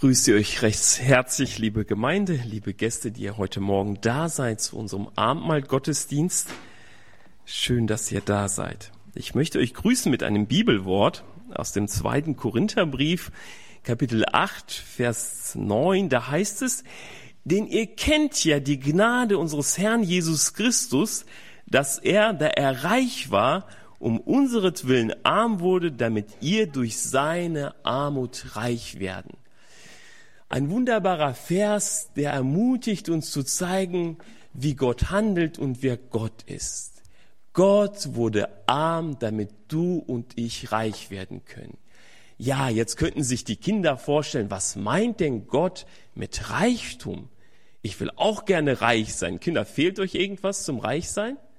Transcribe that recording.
Grüße euch recht herzlich, liebe Gemeinde, liebe Gäste, die ihr heute Morgen da seid zu unserem Abendmahl-Gottesdienst. Schön, dass ihr da seid. Ich möchte euch grüßen mit einem Bibelwort aus dem 2. Korintherbrief, Kapitel 8, Vers 9. Da heißt es: Denn ihr kennt ja die Gnade unseres Herrn Jesus Christus, dass er, da er reich war, um unseretwillen arm wurde, damit ihr durch seine Armut reich werden. Ein wunderbarer Vers, der ermutigt uns zu zeigen, wie Gott handelt und wer Gott ist. Gott wurde arm, damit du und ich reich werden können. Ja, jetzt könnten sich die Kinder vorstellen, was meint denn Gott mit Reichtum? Ich will auch gerne reich sein. Kinder, fehlt euch irgendwas zum Reichsein?